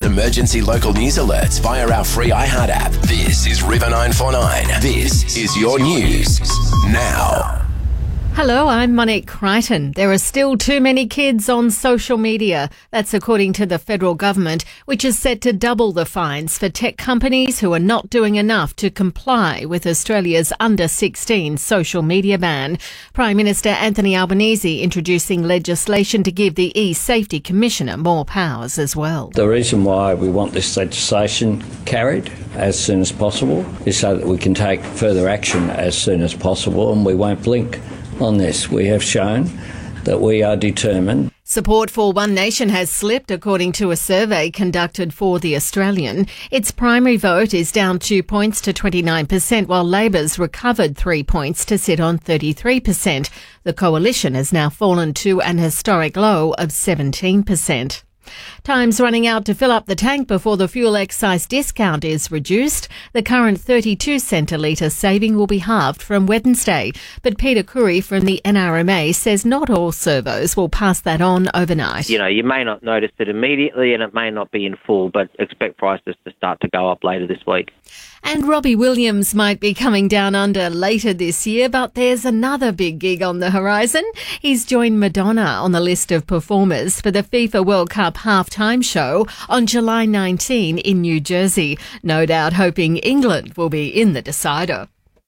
emergency local news alerts via our free iHeart app. This is River 949. This is your news now. Hello, I'm Monique Crichton. There are still too many kids on social media. That's according to the federal government, which is set to double the fines for tech companies who are not doing enough to comply with Australia's under-16 social media ban. Prime Minister Anthony Albanese introducing legislation to give the e-Safety Commissioner more powers as well. The reason why we want this legislation carried as soon as possible is so that we can take further action as soon as possible, and we won't blink on this. We have shown that we are determined. Support for One Nation has slipped, according to a survey conducted for The Australian. Its primary vote is down 2 points to 29%, while Labor's recovered 3 points to sit on 33%. The coalition has now fallen to an historic low of 17%. Time's running out to fill up the tank before the fuel excise discount is reduced. The current 32 cent a litre saving will be halved from Wednesday. But Peter Curry from the NRMA says not all servos will pass that on overnight. You may not notice it immediately and it may not be in full, but expect prices to start to go up later this week. And Robbie Williams might be coming down under later this year, but there's another big gig on the horizon. He's joined Madonna on the list of performers for the FIFA World Cup halftime show on July 19 in New Jersey. No doubt hoping England will be in the decider.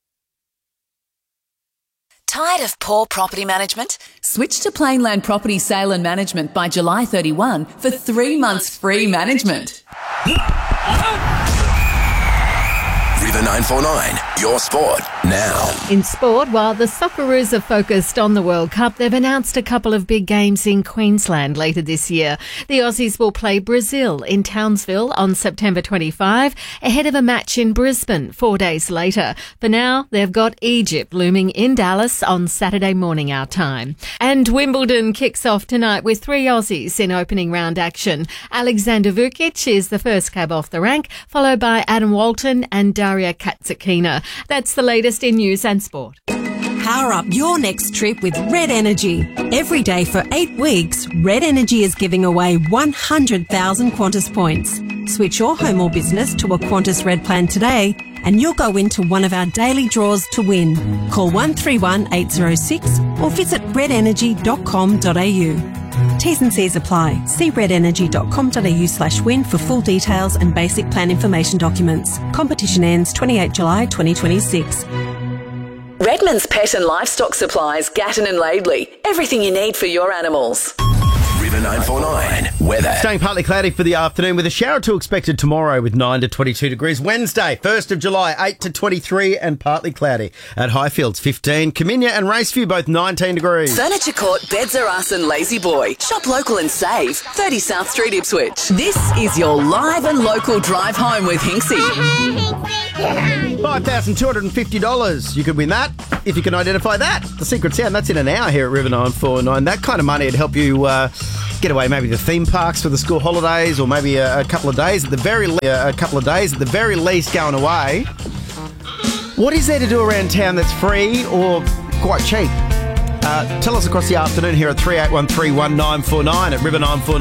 Tired of poor property management? Switch to Plainland Property Sale and Management by July 31 for 3 months free management. River 949, your sport now. In sport, while the Socceroos are focused on the World Cup, they've announced a couple of big games in Queensland later this year. The Aussies will play Brazil in Townsville on September 25, ahead of a match in Brisbane 4 days later. For now, they've got Egypt looming in Dallas on Saturday morning our time. And Wimbledon kicks off tonight with 3 Aussies in opening round action. Alexander Vukic is the first cab off the rank, followed by Adam Walton and Daria Katsakina. That's the latest in news and sport. Power up your next trip with Red Energy. Every day for 8 weeks, Red Energy is giving away 100,000 Qantas points. Switch your home or business to a Qantas Red plan today and you'll go into one of our daily draws to win. Call 131 806 or visit redenergy.com.au. T's and C's apply. See redenergy.com.au/win for full details and basic plan information documents. Competition ends 28 July 2026. Redmond's Pet and Livestock Supplies, Gatton and Laidley. Everything you need for your animals. River 949, weather. Staying partly cloudy for the afternoon with a shower or two expected tomorrow with 9 to 22 degrees. Wednesday, 1st of July, 8 to 23 and partly cloudy. At Highfields, 15. Caminia and Raceview, both 19 degrees. Furniture Court, Beds Are Us and Lazy Boy. Shop local and save. 30 South Street, Ipswich. This is your live and local drive home with Hinksy. $5,250. You could win that if you can identify that. The secret sound, that's in an hour here at River 949. That kind of money would help you get away maybe to theme parks for the school holidays, or maybe a couple of days at the very least going away. What is there to do around town that's free or quite cheap? Tell us across the afternoon here at 3813 1949 at River 949.